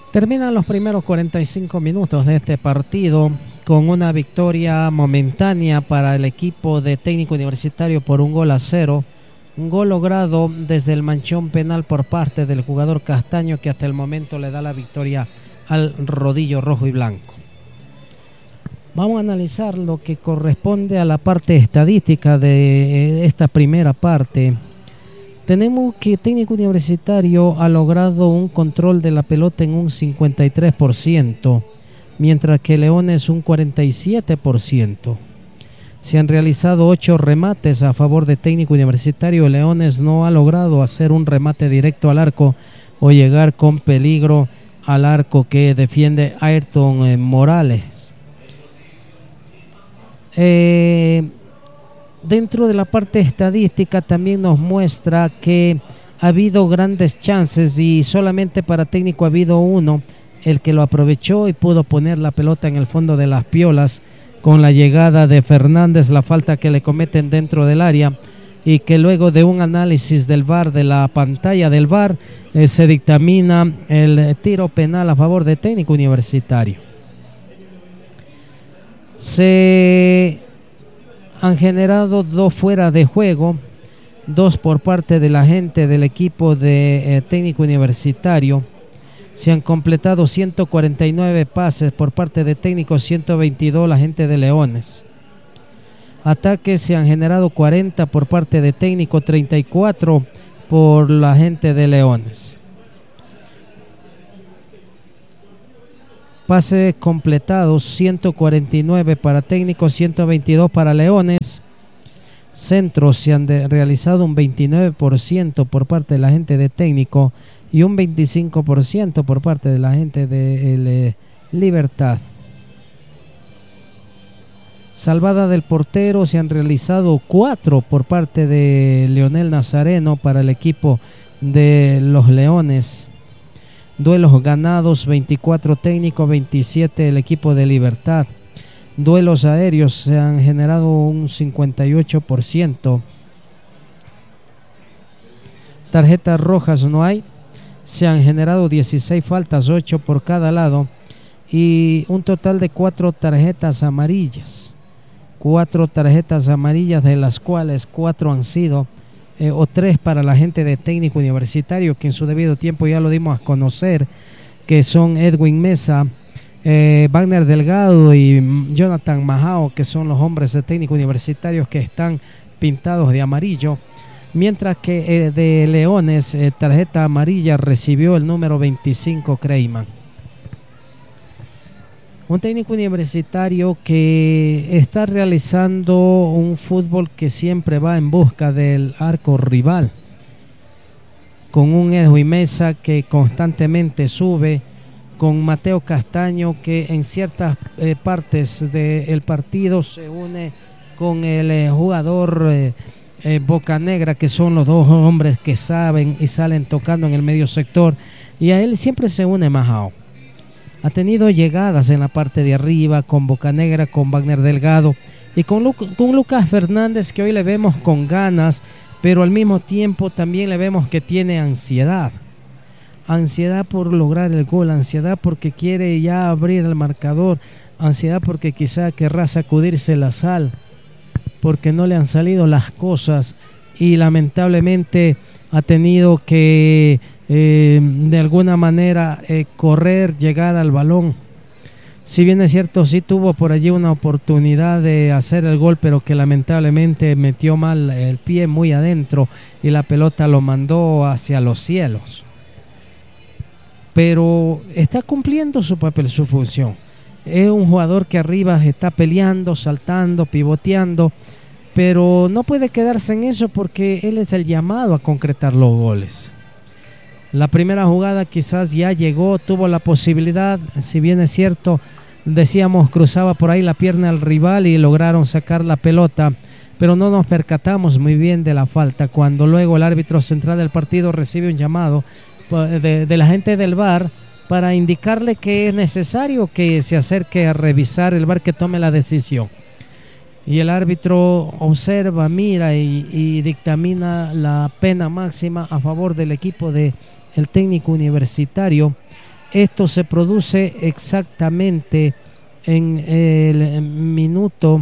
Terminan los primeros 45 minutos de este partido con una victoria momentánea para el equipo de Técnico Universitario por 1-0. Un gol logrado desde el manchón penal por parte del jugador Castaño, que hasta el momento le da la victoria al rodillo rojo y blanco. Vamos a analizar lo que corresponde a la parte estadística de esta primera parte. Tenemos que Técnico Universitario ha logrado un control de la pelota en un 53%, mientras que Leones un 47%. Se han realizado 8 remates a favor de Técnico Universitario. Leones no ha logrado hacer un remate directo al arco o llegar con peligro al arco que defiende Ayrton Morales. Dentro de la parte estadística también nos muestra que ha habido grandes chances y solamente para Técnico ha habido uno, el que lo aprovechó y pudo poner la pelota en el fondo de las piolas con la llegada de Fernández, la falta que le cometen dentro del área, y que luego de un análisis del VAR, de la pantalla del VAR, se dictamina el tiro penal a favor de Técnico Universitario. Se han generado 2 fuera de juego, 2 por parte de la gente del equipo de Técnico Universitario. Se han completado 149 pases por parte de Técnico, 122 la gente de Leones. Ataques se han generado 40 por parte de Técnico, 34 por la gente de Leones. Pases completados 149 para Técnico, 122 para Leones. Centros se han realizado un 29% por parte de la gente de Técnico y un 25% por parte de la gente de Libertad. Salvada del portero se han realizado 4 por parte de Leonel Nazareno para el equipo de los Leones. Duelos ganados 24 Técnico, 27 el equipo de Libertad. Duelos aéreos se han generado un 58%. Tarjetas rojas no hay. Se han generado 16 faltas, 8 por cada lado. Y un total de 4 tarjetas amarillas. 4 tarjetas amarillas, de las cuales 4 han sido o 3 para la gente de Técnico Universitario, que en su debido tiempo ya lo dimos a conocer, que son Edwin Mesa, Wagner Delgado y Jonathan Majao, que son los hombres de Técnico Universitario que están pintados de amarillo, mientras que de Leones tarjeta amarilla recibió el número 25 Creyman. Un Técnico Universitario que está realizando un fútbol que siempre va en busca del arco rival, con un Edwin Mesa que constantemente sube, con Mateo Castaño que en ciertas partes del partido se une con el jugador Bocanegra, que son los 2 hombres que saben y salen tocando en el medio sector, y a él siempre se une Majao. Ha tenido llegadas en la parte de arriba con Bocanegra, con Wagner Delgado y con Lucas Fernández, que hoy le vemos con ganas, pero al mismo tiempo también le vemos que tiene ansiedad. Ansiedad por lograr el gol, ansiedad porque quiere ya abrir el marcador, ansiedad porque quizá querrá sacudirse la sal, porque no le han salido las cosas y lamentablemente ha tenido que de alguna manera correr, llegar al balón. Si bien es cierto, sí tuvo por allí una oportunidad de hacer el gol, pero que lamentablemente metió mal el pie muy adentro y la pelota lo mandó hacia los cielos. Pero está cumpliendo su papel, su función. Es un jugador que arriba está peleando, saltando, pivoteando, pero no puede quedarse en eso porque él es el llamado a concretar los goles. La primera jugada quizás ya llegó, tuvo la posibilidad, si bien es cierto, decíamos, cruzaba por ahí la pierna al rival y lograron sacar la pelota, pero no nos percatamos muy bien de la falta. Cuando luego el árbitro central del partido recibe un llamado de la gente del VAR para indicarle que es necesario que se acerque a revisar el VAR, que tome la decisión. Y el árbitro observa, mira y dictamina la pena máxima a favor del equipo del Técnico Universitario, Esto se produce exactamente en el minuto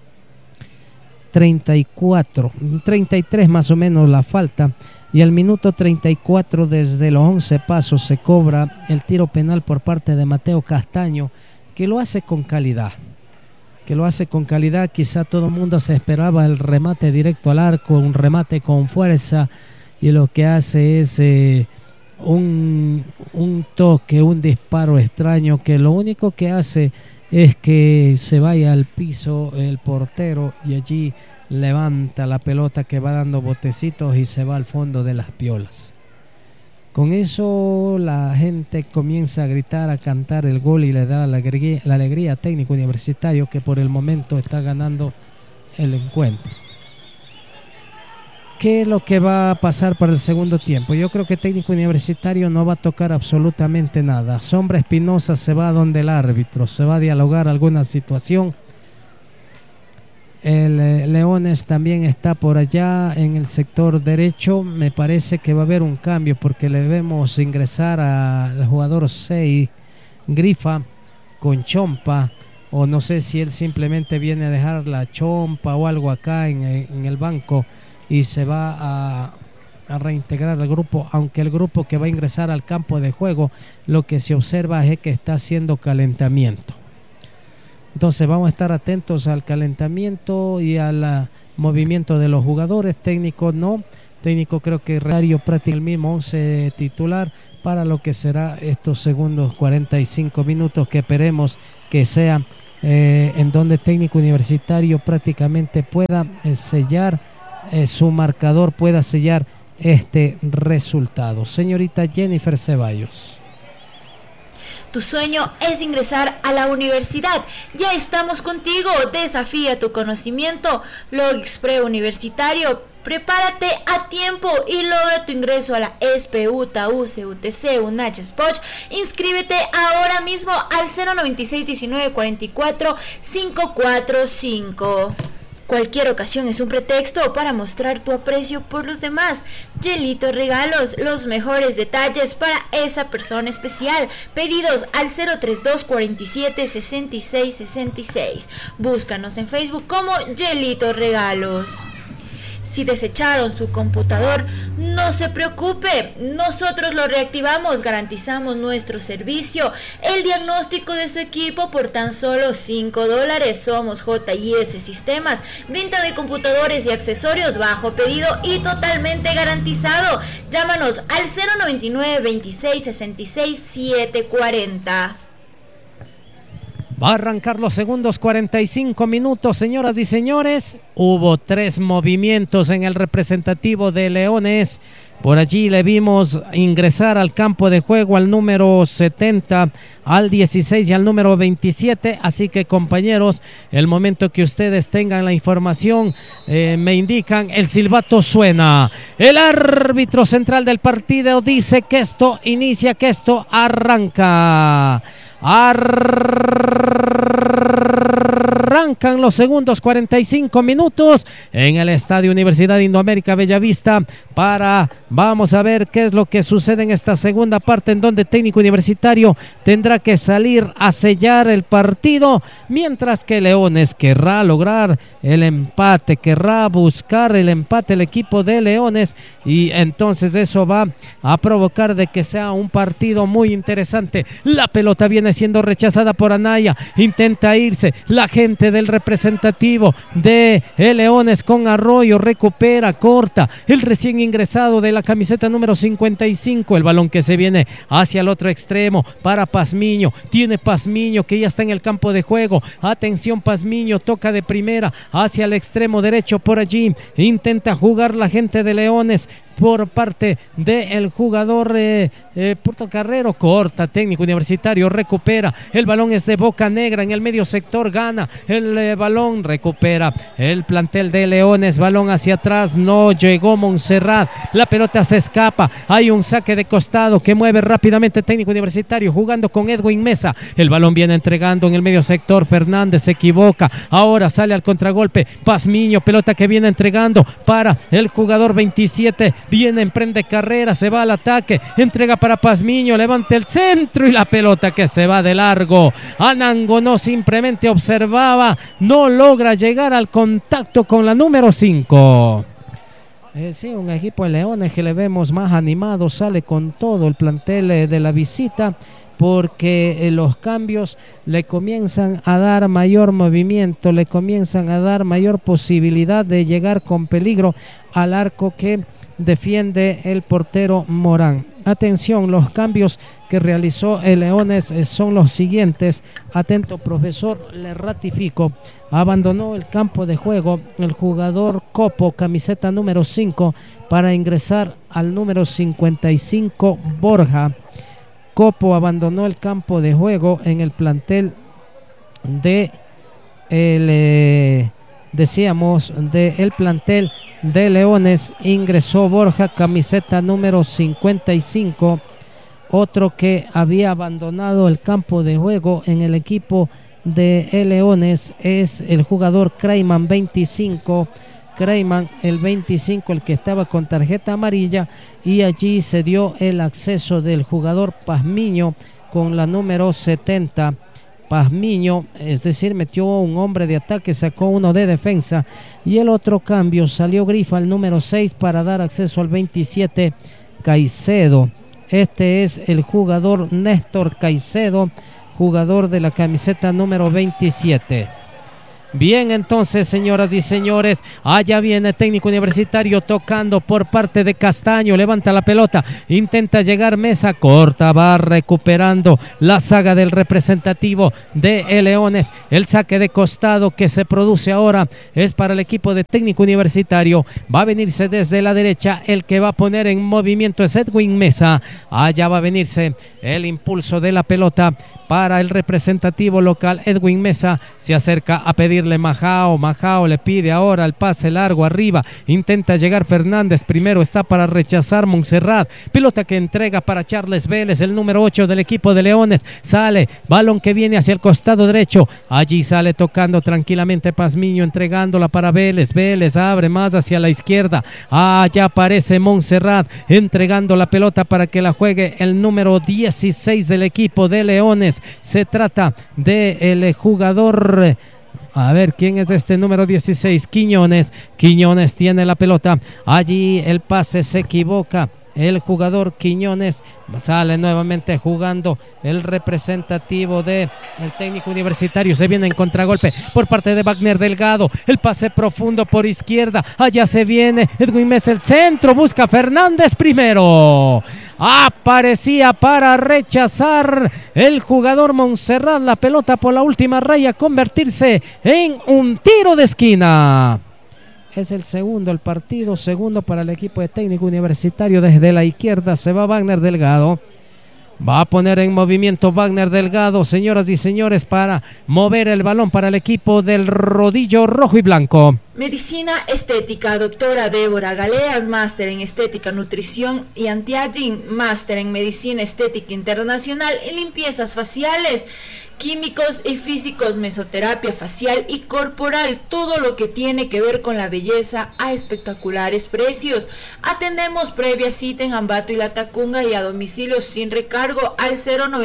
34, 33 más o menos la falta, y al minuto 34 desde los 11 pasos se cobra el tiro penal por parte de Mateo Castaño, que lo hace con calidad. Quizá todo el mundo se esperaba el remate directo al arco, un remate con fuerza, y lo que hace es un toque, un disparo extraño, que lo único que hace es que se vaya al piso el portero y allí levanta la pelota que va dando botecitos y se va al fondo de las piolas. Con eso la gente comienza a gritar, a cantar el gol y le da la alegría a Técnico Universitario, que por el momento está ganando el encuentro. ¿Qué es lo que va a pasar para el segundo tiempo? Yo creo que Técnico Universitario no va a tocar absolutamente nada. Sombra Espinosa se va donde el árbitro, se va a dialogar alguna situación. El Leones también está por allá en el sector derecho. Me parece que va a haber un cambio porque le debemos ingresar al jugador 6, Grifa, con Chompa, o no sé si él simplemente viene a dejar la Chompa o algo acá en el banco y se va a reintegrar al grupo, aunque el grupo que va a ingresar al campo de juego, lo que se observa es que está haciendo calentamiento. Entonces vamos a estar atentos al calentamiento y al movimiento de los jugadores. Técnico no, técnico creo que Rayo práctica el mismo 11 titular para lo que será estos segundos 45 minutos que esperemos que sea en donde Técnico Universitario prácticamente pueda sellar su marcador, pueda sellar este resultado. Señorita Jennifer Ceballos. Tu sueño es ingresar a la universidad. Ya estamos contigo. Desafía tu conocimiento. Logixpre Universitario. Prepárate a tiempo y logra tu ingreso a la SPU, TAU, CUTC, UNACH, SPOCH. Inscríbete ahora mismo al 096 19 44 545. Cualquier ocasión es un pretexto para mostrar tu aprecio por los demás. Yelito Regalos, los mejores detalles para esa persona especial. Pedidos al 032 47 66 66. Búscanos en Facebook como Yelito Regalos. Si desecharon su computador, no se preocupe, nosotros lo reactivamos, garantizamos nuestro servicio, el diagnóstico de su equipo por tan solo $5. Somos JIS Sistemas, venta de computadores y accesorios bajo pedido y totalmente garantizado. Llámanos al 099 26 66 740. Va a arrancar los segundos 45 minutos, señoras y señores. Hubo 3 movimientos en el representativo de Leones. Por allí le vimos ingresar al campo de juego al número 70, al 16 y al número 27. Así que, compañeros, el momento que ustedes tengan la información, me indican, el silbato suena. El árbitro central del partido dice que esto inicia, que esto arranca. Arrancan los segundos 45 minutos en el Estadio Universidad Indoamérica Bellavista vamos a ver qué es lo que sucede en esta segunda parte, en donde Técnico Universitario tendrá que salir a sellar el partido, mientras que Leones querrá lograr el empate, querrá buscar el empate el equipo de Leones, y entonces eso va a provocar de que sea un partido muy interesante. La pelota viene siendo rechazada por Anaya, intenta irse la gente del representativo de Leones con Arroyo, recupera, corta el recién ingresado de la camiseta número 55, el balón que se viene hacia el otro extremo para Pazmiño, tiene Pazmiño que ya está en el campo de juego, atención Pazmiño, toca de primera hacia el extremo derecho, por allí intenta jugar la gente de Leones por parte del jugador Portocarrero, corta, Técnico Universitario, recupera, el balón es de Boca Negra, en el medio sector gana el balón, recupera el plantel de Leones, balón hacia atrás, no llegó Montserrat, la pelota se escapa, hay un saque de costado que mueve rápidamente Técnico Universitario, jugando con Edwin Mesa, el balón viene entregando en el medio sector, Fernández se equivoca, ahora sale al contragolpe, Pazmiño, pelota que viene entregando para el jugador 27, viene, emprende carrera, se va al ataque, entrega para Pazmiño, levanta el centro y la pelota que se va de largo. Anango no simplemente observaba, no logra llegar al contacto con la número 5. Sí, un equipo de Leones que le vemos más animado, sale con todo el plantel de la visita, porque los cambios le comienzan a dar mayor movimiento, le comienzan a dar mayor posibilidad de llegar con peligro al arco que defiende el portero Morán. Atención, los cambios que realizó el Leones son los siguientes. Atento, profesor, le ratifico. Abandonó el campo de juego el jugador Copo, camiseta número 5, para ingresar al número 55, Borja. Copo abandonó el campo de juego en el plantel de el plantel de Leones. Ingresó Borja, camiseta número 55. Otro que había abandonado el campo de juego en el equipo de Leones es el jugador Crayman, 25. Crayman, el 25, el que estaba con tarjeta amarilla, y allí se dio el acceso del jugador Pazmiño con la número 70. Pazmiño, es decir, metió un hombre de ataque, sacó uno de defensa, y el otro cambio, salió Grifa, el número 6, para dar acceso al 27, Caicedo. Este es el jugador Néstor Caicedo, jugador de la camiseta número 27. Bien, entonces, señoras y señores, allá viene Técnico Universitario tocando por parte de Castaño, levanta la pelota, intenta llegar Mesa, corta, va recuperando la saga del representativo de Leones. El saque de costado que se produce ahora es para el equipo de Técnico Universitario. Va a venirse desde la derecha, el que va a poner en movimiento es Edwin Mesa. Allá va a venirse el impulso de la pelota para el representativo local. Edwin Mesa se acerca a pedirle Majao. Majao le pide ahora el pase largo arriba. Intenta llegar Fernández. Primero está para rechazar Montserrat. Pelota que entrega para Charles Vélez, el número 8 del equipo de Leones. Sale, balón que viene hacia el costado derecho. Allí sale tocando tranquilamente Pazmiño, entregándola para Vélez. Vélez abre más hacia la izquierda. Allá aparece Montserrat, entregando la pelota para que la juegue el número 16 del equipo de Leones. Se trata del jugador, a ver, ¿quién es este número 16? Quiñones. Quiñones tiene la pelota. Allí el pase se equivoca. El jugador Quiñones sale nuevamente jugando el representativo del Técnico Universitario. Se viene en contragolpe por parte de Wagner Delgado. El pase profundo por izquierda. Allá se viene Edwin Mesa, el centro. Busca Fernández primero. Aparecía para rechazar el jugador Montserrat la pelota por la última raya, convertirse en un tiro de esquina. Es el segundo el partido, segundo para el equipo de Técnico Universitario. Desde la izquierda se va Wagner Delgado. Va a poner en movimiento Wagner Delgado, señoras y señores, para mover el balón para el equipo del rodillo rojo y blanco. Medicina Estética, doctora Débora Galeas, máster en Estética, Nutrición y Anti-Aging, máster en Medicina Estética Internacional y Limpiezas Faciales, Químicos y Físicos, Mesoterapia Facial y Corporal, todo lo que tiene que ver con la belleza a espectaculares precios. Atendemos previa cita en Ambato y La Tacunga y a domicilio sin recargo al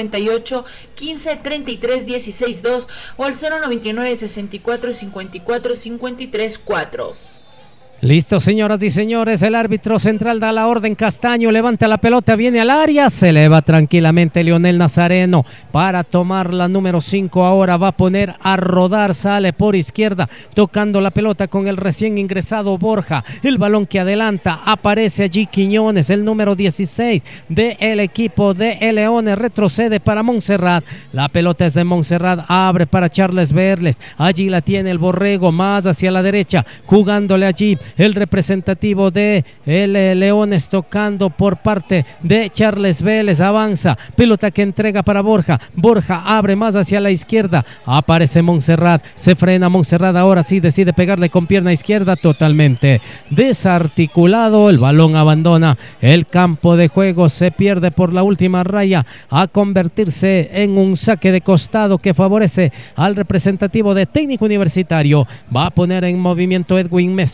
098 15 33 16 2 o al 099 64 54 53 4. Listo, señoras y señores, el árbitro central da la orden. Castaño levanta la pelota, viene al área, se eleva tranquilamente Leonel Nazareno para tomar la número 5. Ahora va a poner a rodar, sale por izquierda, tocando la pelota con el recién ingresado Borja. El balón que adelanta, aparece allí Quiñones, el número 16 del equipo de Leones, retrocede para Montserrat. La pelota es de Montserrat, abre para Charles Vélez, allí la tiene el Borrego, más hacia la derecha, jugándole allí el representativo de el Leones, tocando por parte de Charles Vélez, avanza, pelota que entrega para Borja. Borja abre más hacia la izquierda, aparece Montserrat, se frena Montserrat, ahora sí decide pegarle con pierna izquierda, totalmente desarticulado, el balón abandona el campo de juego, se pierde por la última raya a convertirse en un saque de costado que favorece al representativo de Técnico Universitario. Va a poner en movimiento Edwin Mesa,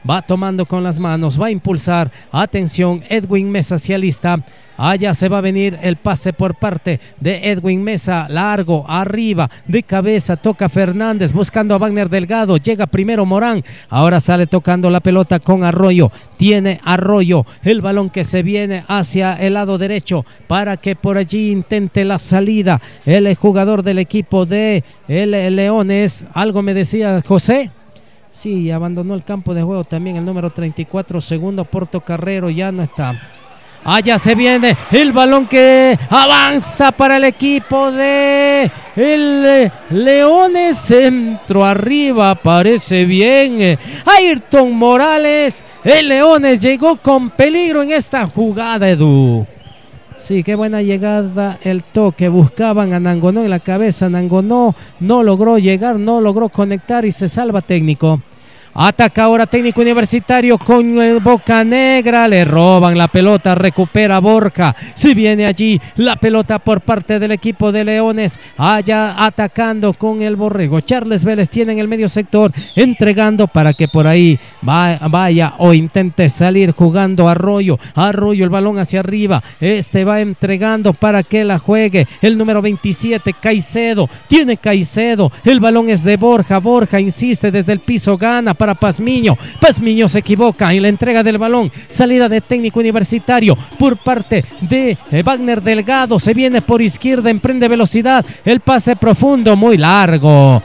va tomando con las manos, va a impulsar, atención, Edwin Mesa hacia lista. Allá se va a venir el pase por parte de Edwin Mesa, largo, arriba, de cabeza, toca Fernández, buscando a Wagner Delgado, llega primero Morán, ahora sale tocando la pelota con Arroyo, tiene Arroyo, el balón que se viene hacia el lado derecho, para que por allí intente la salida, el jugador del equipo de el Leones, algo me decía José. Sí, abandonó el campo de juego también el número 34, segundo Portocarrero, ya no está. Allá se viene el balón que avanza para el equipo de el Leones, centro arriba, parece bien Ayrton Morales. El Leones llegó con peligro en esta jugada, Edu. Sí, qué buena llegada, el toque, buscaban a Nangonó en la cabeza, Nangonó no logró llegar, no logró conectar y se salva técnico. Ataca ahora Técnico Universitario con Bocanegra, le roban la pelota, recupera Borja, si viene allí la pelota por parte del equipo de Leones, allá atacando con el Borrego, Charles Vélez tiene en el medio sector, entregando para que por ahí vaya o intente salir jugando Arroyo, el balón hacia arriba, va entregando para que la juegue, el número 27 Caicedo, tiene Caicedo, el balón es de Borja, insiste desde el piso, gana para Pazmiño se equivoca en la entrega del balón, salida de Técnico Universitario por parte de Wagner Delgado, se viene por izquierda, emprende velocidad, el pase profundo, muy largo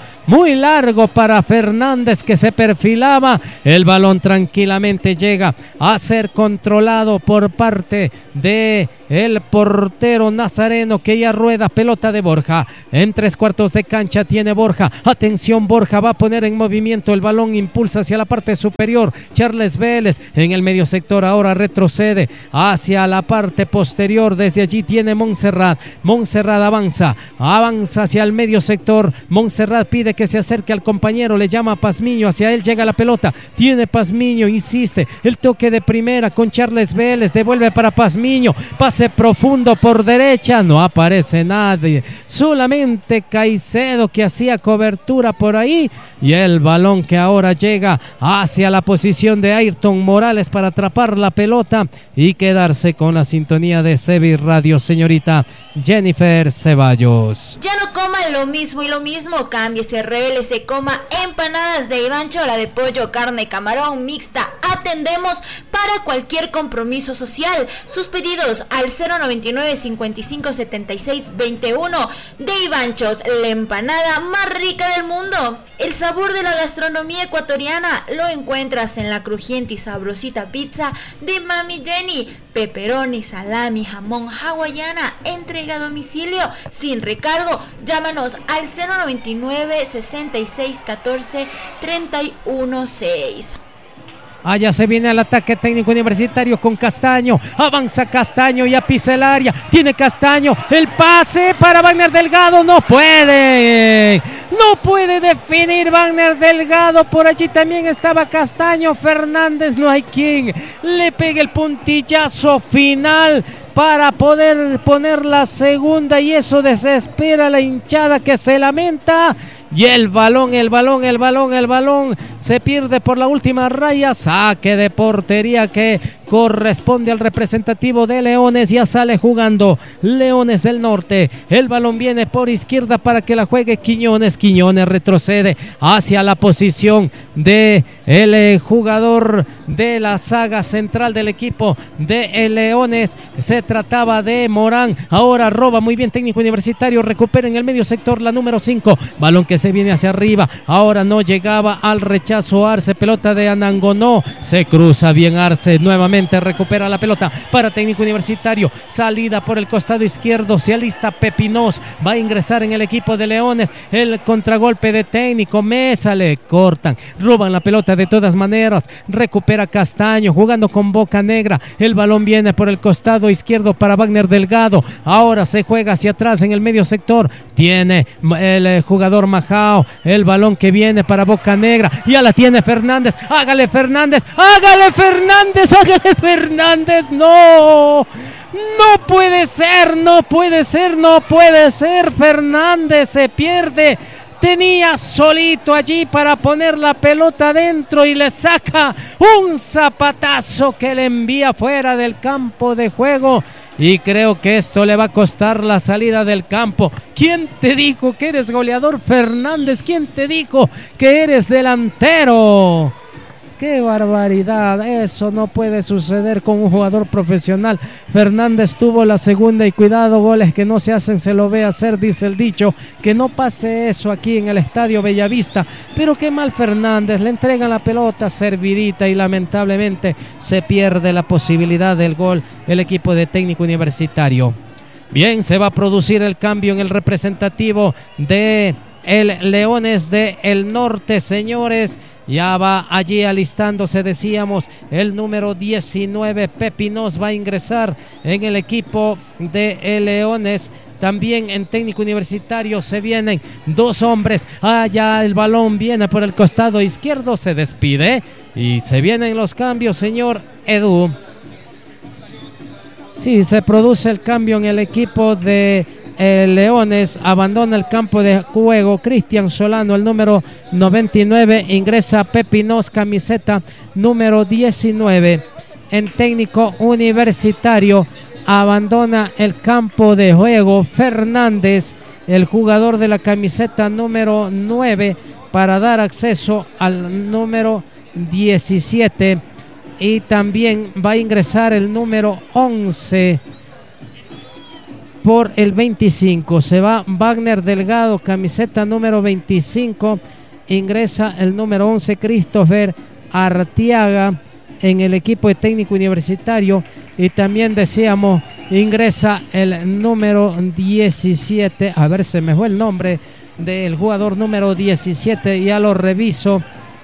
para Fernández que se perfilaba, el balón tranquilamente llega a ser controlado por parte de el portero Nazareno que ya rueda, pelota de Borja, en 3/4 de cancha tiene Borja, atención Borja, va a poner en movimiento el balón, impulsa hacia la parte superior, Charles Vélez en el medio sector, ahora retrocede hacia la parte posterior, desde allí tiene Montserrat avanza hacia el medio sector, Montserrat pide que se acerque al compañero, le llama a Pazmiño, hacia él llega la pelota, tiene Pazmiño, insiste, el toque de primera con Charles Vélez, devuelve para Pazmiño, pase profundo por derecha, no aparece nadie, solamente Caicedo que hacía cobertura por ahí, y el balón que ahora llega hacia la posición de Ayrton Morales para atrapar la pelota y quedarse con la sintonía de Sevi Radio, señorita Jennifer Ceballos. Ya no coma lo mismo y lo mismo, cámbiese, revélese, coma empanadas de Ivancho, la de pollo, carne, camarón, mixta. Atendemos para cualquier compromiso social. Sus pedidos al 099 55 76 21 de Ivanchos, la empanada más rica del mundo. El sabor de la gastronomía ecuatoriana lo encuentras en la crujiente y sabrosita pizza de Mami Jenny. Pepperoni, salami, jamón, hawaiana, entrega a domicilio sin recargo. Llámanos al 099 66 14 31 6. Allá se viene al ataque Técnico Universitario con Castaño, avanza Castaño y pisa el área, tiene Castaño, el pase para Wagner Delgado, no puede definir Wagner Delgado, por allí también estaba Castaño, Fernández, no hay quien le pegue el puntillazo final para poder poner la segunda, y eso desespera a la hinchada que se lamenta, y el balón se pierde por la última raya, saque de portería que corresponde al representativo de Leones, ya sale jugando Leones del Norte, el balón viene por izquierda para que la juegue Quiñones retrocede hacia la posición de el jugador de la saga central del equipo de Leones, se trataba de Morán, ahora roba muy bien Técnico Universitario, recupera en el medio sector la número 5, balón que se viene hacia arriba, ahora no llegaba al rechazo Arce, pelota de Anangonó, se cruza bien Arce, nuevamente recupera la pelota para Técnico Universitario, salida por el costado izquierdo, se alista Pepinós, va a ingresar en el equipo de Leones, el contragolpe de Técnico, Mesa, le cortan, roban la pelota de todas maneras, recupera Castaño, jugando con Bocanegra, el balón viene por el costado izquierdo para Wagner Delgado, ahora se juega hacia atrás en el medio sector, tiene el jugador Majao, el balón que viene para Bocanegra, ya la tiene Fernández, hágale Fernández, no puede ser, Fernández se pierde tenía solito allí para poner la pelota adentro y le saca un zapatazo que le envía fuera del campo de juego. Y creo que esto le va a costar la salida del campo. ¿Quién te dijo que eres goleador, Fernández? ¿Quién te dijo que eres delantero? ¡Qué barbaridad! Eso no puede suceder con un jugador profesional. Fernández tuvo la segunda y cuidado, goles que no se hacen se lo ve hacer, dice el dicho. Que no pase eso aquí en el Estadio Bellavista. Pero qué mal Fernández, le entregan la pelota servidita y lamentablemente se pierde la posibilidad del gol el equipo de Técnico Universitario. Bien, se va a producir el cambio en el representativo de el Leones del Norte, señores. Ya va allí alistándose, decíamos, el número 19, Pepinos, va a ingresar en el equipo de Leones. También en Técnico Universitario se vienen dos hombres. Ya el balón viene por el costado izquierdo, se despide y se vienen los cambios, señor Edu. Sí, se produce el cambio en el equipo de Leones. Abandona el campo de juego Cristian Solano, el número 99, ingresa Pepinos, camiseta número 19. En Técnico Universitario abandona el campo de juego Fernández, el jugador de la camiseta número 9, para dar acceso al número 17, y también va a ingresar el número 11 por el 25. Se va Wagner Delgado, camiseta número 25, ingresa el número 11, Christopher Artiaga, en el equipo de Técnico Universitario. Y también decíamos, ingresa el número 17, a ver, se me fue el nombre del jugador número 17, ya lo reviso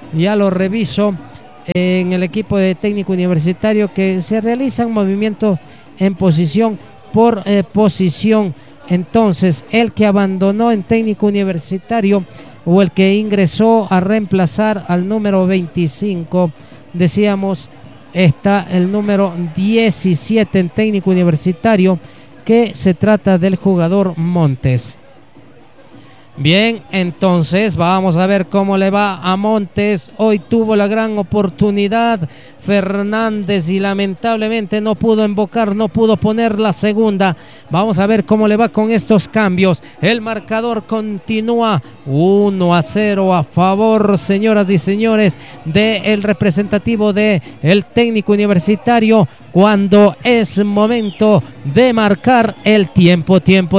en el equipo de Técnico Universitario, que se realizan movimientos en posición por posición. Entonces, el que abandonó en Técnico Universitario o el que ingresó a reemplazar al número 25, decíamos, está el número 17 en Técnico Universitario, que se trata del jugador Montes. Bien, entonces vamos a ver cómo le va a Montes. Hoy tuvo la gran oportunidad Fernández y lamentablemente no pudo invocar, no pudo poner la segunda. Vamos a ver cómo le va con estos cambios. El marcador continúa 1-0 a favor, señoras y señores, del representativo de el Técnico Universitario, cuando es momento de marcar el tiempo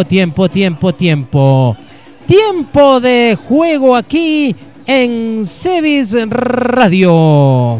de juego aquí en Cevis Radio.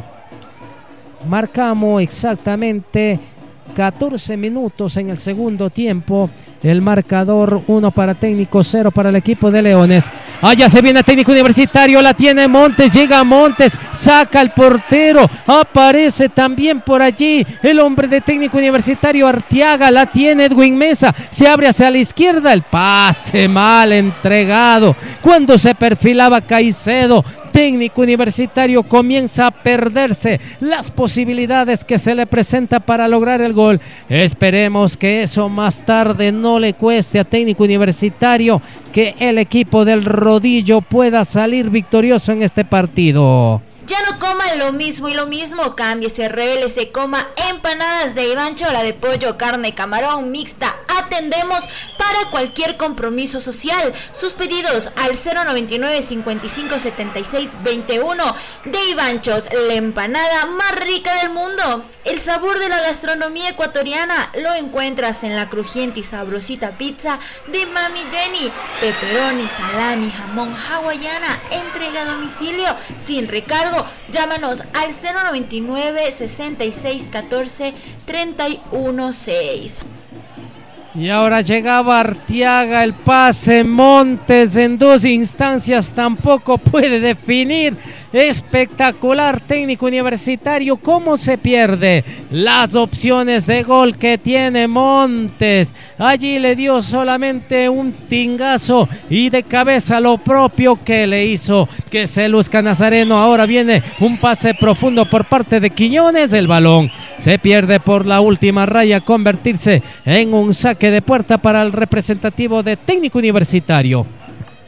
Marcamos exactamente 14 minutos en el segundo tiempo. El marcador 1 para Técnico, 0 para el equipo de Leones. Ya se viene Técnico Universitario, la tiene Montes, llega Montes, saca el portero, aparece también por allí el hombre de Técnico Universitario, Artiaga, la tiene Edwin Mesa, se abre hacia la izquierda, el pase mal entregado, cuando se perfilaba Caicedo. Técnico Universitario comienza a perderse las posibilidades que se le presenta para lograr el gol. Esperemos que eso más tarde no le cueste a Técnico Universitario, que el equipo del Rodillo pueda salir victorioso en este partido. Ya no coma lo mismo y lo mismo, cámbiese, revélese, coma empanadas de Ivancho, la de pollo, carne, camarón, mixta. Atendemos para cualquier compromiso social. Sus pedidos al 099 55 76 21. De Ivanchos, la empanada más rica del mundo. El sabor de la gastronomía ecuatoriana lo encuentras en la crujiente y sabrosita pizza de Mami Jenny. Pepperoni, salami, jamón, hawaiana, entrega a domicilio sin recargo. Llámanos al 099 66 14 31 6. Y ahora llegaba Artiaga, el pase, Montes en dos instancias tampoco puede definir. Espectacular Técnico Universitario, cómo se pierde las opciones de gol que tiene Montes. Allí le dio solamente un tingazo y de cabeza, lo propio que le hizo que se luzca Nazareno. Ahora viene un pase profundo por parte de Quiñones, el balón se pierde por la última raya, convertirse en un saque de puerta para el representativo de Técnico Universitario.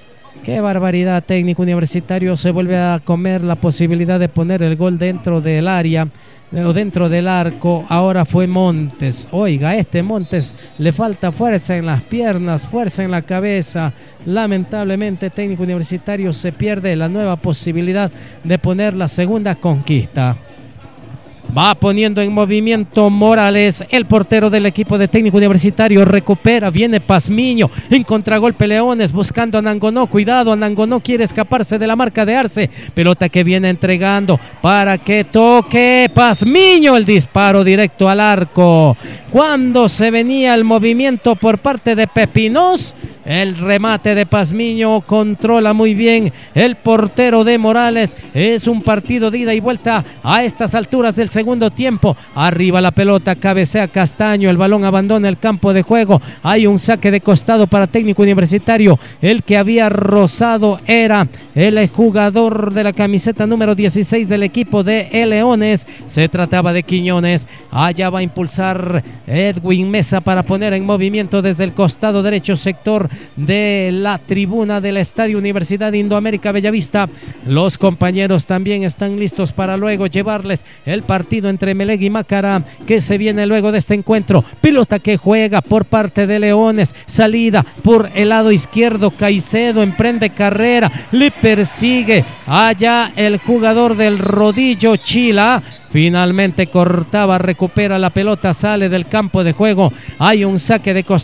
Qué barbaridad, Técnico Universitario se vuelve a comer la posibilidad de poner el gol dentro del área o dentro del arco. Ahora fue Montes. Oiga, Montes le falta fuerza en las piernas, fuerza en la cabeza. Lamentablemente, Técnico Universitario se pierde la nueva posibilidad de poner la segunda conquista. Va poniendo en movimiento Morales, el portero del equipo de Técnico Universitario, recupera, viene Pazmiño, en contragolpe Leones, buscando a Nangonó, cuidado, Nangonó quiere escaparse de la marca de Arce, pelota que viene entregando para que toque Pazmiño, el disparo directo al arco, cuando se venía el movimiento por parte de Pepinos, el remate de Pazmiño controla muy bien el portero de Morales. Es un partido de ida y vuelta a estas alturas del segundo tiempo. Arriba la pelota, cabecea Castaño, el balón abandona el campo de juego. Hay un saque de costado para Técnico Universitario. El que había rozado era el jugador de la camiseta número 16 del equipo de Leones. Se trataba de Quiñones. Allá va a impulsar Edwin Mesa para poner en movimiento desde el costado derecho sector de la tribuna del Estadio Universidad Indoamérica Bellavista. Los compañeros también están listos para luego llevarles el partido entre Meleg y Macará, que se viene luego de este encuentro. Pelota que juega por parte de Leones, salida por el lado izquierdo, Caicedo emprende carrera, le persigue allá el jugador del Rodillo Chila. Finalmente cortaba, recupera la pelota, sale del campo de juego. Hay un saque de costado